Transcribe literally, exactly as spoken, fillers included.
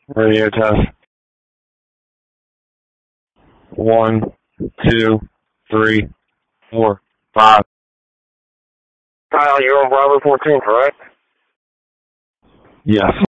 Radio test. One, two, three, four, five. Kyle, you're on Bravo fourteen, correct? Yes.